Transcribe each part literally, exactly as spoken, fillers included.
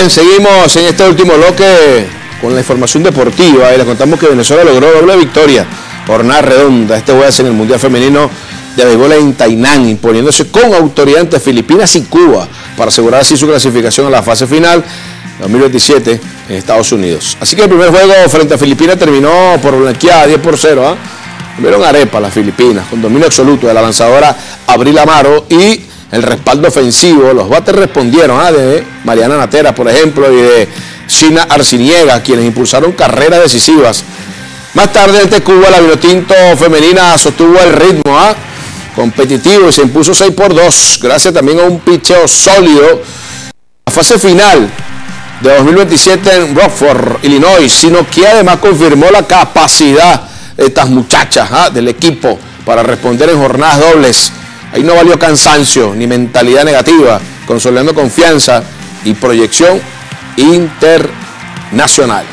Bien, seguimos en este último bloque con la información deportiva y les contamos que Venezuela logró doble victoria, jornada redonda, este jueves en el Mundial Femenino de Béisbol en Tainan, imponiéndose con autoridad ante Filipinas y Cuba para asegurar así su clasificación a la fase final dos mil veintisiete en Estados Unidos. Así que el primer juego frente a Filipinas terminó por blanqueada diez por cero. ¿eh? Tuvieron arepa las Filipinas con dominio absoluto de la lanzadora Abril Amaro y el respaldo ofensivo. Los bates respondieron ¿eh? de Mariana Natera, por ejemplo, y de Sina Arciniega, quienes impulsaron carreras decisivas. Más tarde ante Cuba, la Vinotinto femenina sostuvo el ritmo ¿eh? competitivo y se impuso seis por dos, gracias también a un picheo sólido. La fase final de dos mil veintisiete en Rockford, Illinois, sino que además confirmó la capacidad de estas muchachas ¿eh? del equipo para responder en jornadas dobles. Ahí no valió cansancio ni mentalidad negativa, consolidando confianza y proyección internacional.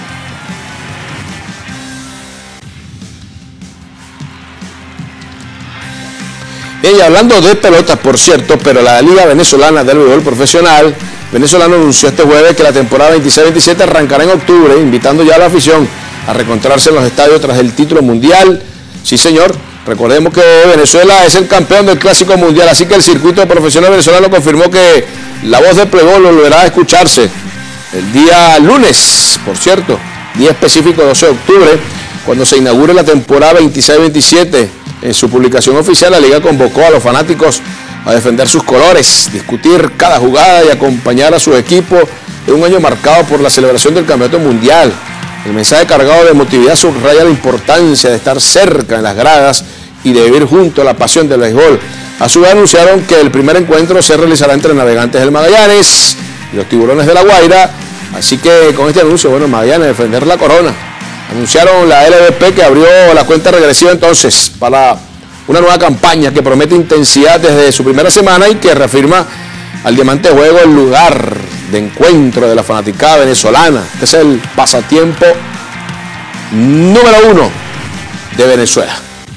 Bien, y hablando de pelotas, por cierto, pero la Liga Venezolana del Béisbol Profesional venezolano anunció este jueves que la temporada veintiséis veintisiete arrancará en octubre, invitando ya a la afición a reencontrarse en los estadios tras el título mundial. Sí, señor. Recordemos que Venezuela es el campeón del Clásico Mundial, así que el circuito profesional venezolano confirmó que la voz del Playboy volverá a escucharse el día lunes, por cierto, día específico doce de octubre, cuando se inaugure la temporada veintiséis veintisiete. En su publicación oficial, la Liga convocó a los fanáticos a defender sus colores, discutir cada jugada y acompañar a su equipo en un año marcado por la celebración del Campeonato Mundial. El mensaje cargado de emotividad subraya la importancia de estar cerca en las gradas y de vivir junto a la pasión del béisbol. A su vez anunciaron que el primer encuentro se realizará entre Navegantes del Magallanes y los Tiburones de La Guaira. Así que con este anuncio, bueno, Magallanes defender la corona. Anunciaron la L V P que abrió la cuenta regresiva entonces para una nueva campaña que promete intensidad desde su primera semana y que reafirma al Diamante de Juego el lugar de encuentro de la fanaticada venezolana. Este es el pasatiempo número uno de Venezuela.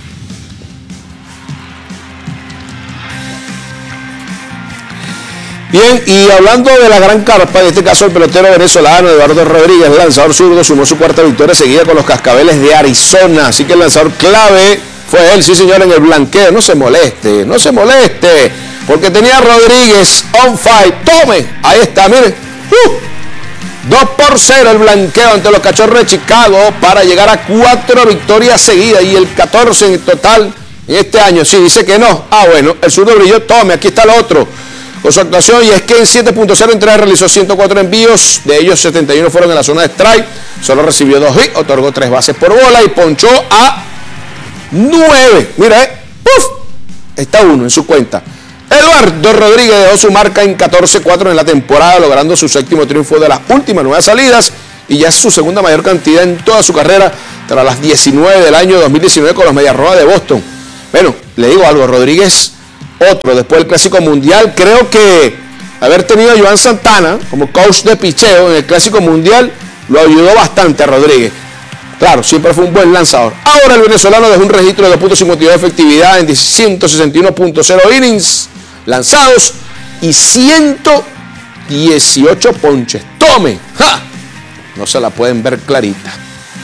Bien, y hablando de la gran carpa, en este caso el pelotero venezolano Eduardo Rodríguez, el lanzador zurdo, sumó su cuarta victoria seguida con los Cascabeles de Arizona. Así que el lanzador clave fue él, sí señor, en el blanqueo. No se moleste, no se moleste, porque tenía a Rodríguez on fire. Tome, ahí está, miren. Uh, dos por cero el blanqueo ante los Cachorros de Chicago para llegar a cuatro victorias seguidas y el catorce en total en este año. Sí, dice que no. Ah, bueno, el zurdo brilló. Tome, aquí está el otro con su actuación, y es que en siete punto cero entradas realizó ciento cuatro envíos, de ellos setenta y uno fueron en la zona de strike, solo recibió dos hits, otorgó tres bases por bola y ponchó a nueve. Mira, eh, ¡puf! Está uno en su cuenta. Eduardo Rodríguez dejó su marca en catorce cuatro en la temporada, logrando su séptimo triunfo de las últimas nueve salidas y ya es su segunda mayor cantidad en toda su carrera, tras las diecinueve del año dos mil diecinueve con los Medias Rojas de Boston. Bueno, le digo algo, Rodríguez, otro, después del Clásico Mundial, creo que haber tenido a Joan Santana como coach de picheo en el Clásico Mundial lo ayudó bastante a Rodríguez. Claro, siempre fue un buen lanzador. Ahora el venezolano dejó un registro de dos punto cincuenta y dos de efectividad en ciento sesenta y uno punto cero innings lanzados y ciento dieciocho ponches. ¡Tome! ¡Ja! No se la pueden ver clarita.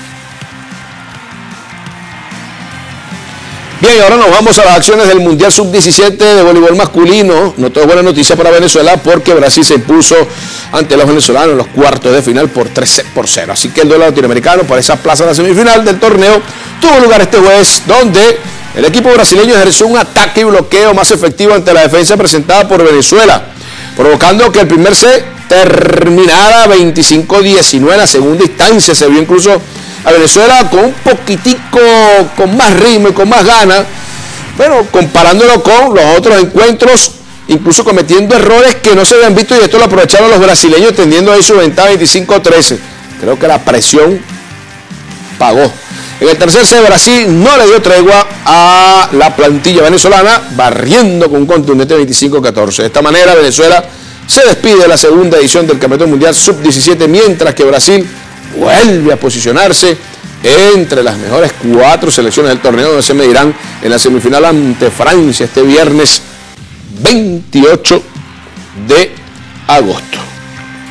Bien, y ahora nos vamos a las acciones del Mundial sub diecisiete de voleibol masculino. No todo es buena noticia para Venezuela porque Brasil se impuso ante los venezolanos en los cuartos de final por tres por cero. Así que el duelo latinoamericano por esa plaza de la semifinal del torneo tuvo lugar este jueves, donde el equipo brasileño ejerció un ataque y bloqueo más efectivo ante la defensa presentada por Venezuela, provocando que el primer set terminara veinticinco diecinueve en la segunda instancia. Se vio incluso a Venezuela con un poquitico, con más ritmo y con más ganas, bueno, comparándolo con los otros encuentros, incluso cometiendo errores que no se habían visto, y esto lo aprovecharon los brasileños, tendiendo ahí su ventaja veinticinco trece. Creo que la presión pagó. En el tercer set, Brasil no le dio tregua a la plantilla venezolana, barriendo con un contundente veinticinco catorce. De esta manera, Venezuela se despide de la segunda edición del Campeonato Mundial sub diecisiete, mientras que Brasil vuelve a posicionarse entre las mejores cuatro selecciones del torneo, donde se medirán en la semifinal ante Francia este viernes veintiocho de agosto.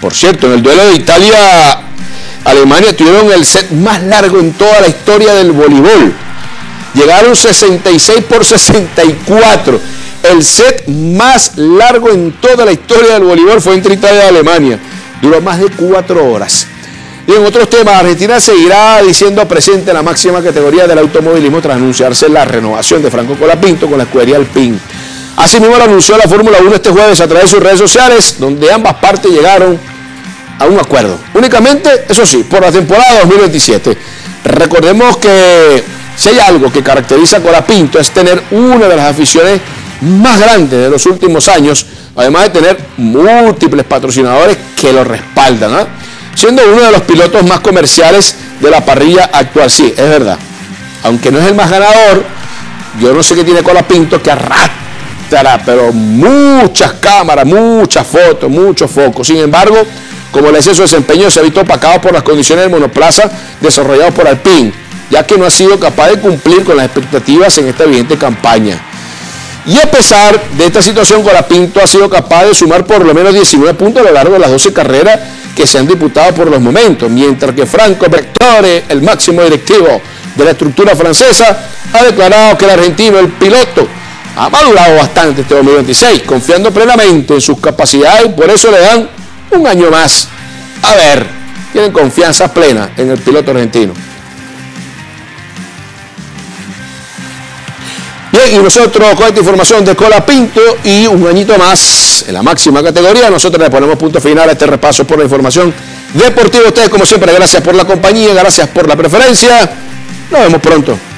Por cierto, en el duelo de Italia-Alemania tuvieron el set más largo en toda la historia del voleibol. Llegaron sesenta y seis por sesenta y cuatro. El set más largo en toda la historia del voleibol fue entre Italia y Alemania. Duró más de cuatro horas. Y en otros temas, Argentina seguirá diciendo presente en la máxima categoría del automovilismo tras anunciarse la renovación de Franco Colapinto con la escudería Alpine. Asimismo lo anunció la Fórmula uno este jueves a través de sus redes sociales, donde ambas partes llegaron a un acuerdo. Únicamente, eso sí, por la temporada dos mil veintisiete. Recordemos que si hay algo que caracteriza a Colapinto es tener una de las aficiones más grandes de los últimos años, además de tener múltiples patrocinadores que lo respaldan, ¿eh? Siendo uno de los pilotos más comerciales de la parrilla actual. Sí, es verdad, aunque no es el más ganador, yo no sé qué tiene Colapinto que arrastra, pero muchas cámaras, muchas fotos, muchos focos. Sin embargo, como le decía, su desempeño se ha visto opacado por las condiciones del monoplaza desarrollado por Alpine, ya que no ha sido capaz de cumplir con las expectativas en esta evidente campaña. Y a pesar de esta situación, Colapinto ha sido capaz de sumar por lo menos diecinueve puntos a lo largo de las doce carreras que se han disputado por los momentos, mientras que Franco Vettori, el máximo directivo de la estructura francesa, ha declarado que el argentino, el piloto, ha madurado bastante este dos mil veintiséis, confiando plenamente en sus capacidades y por eso le dan un año más. A ver, tienen confianza plena en el piloto argentino. Bien, y nosotros con esta información de Colapinto y un añito más en la máxima categoría, nosotros le ponemos punto final a este repaso por la información deportiva. Ustedes, como siempre, gracias por la compañía, gracias por la preferencia. Nos vemos pronto.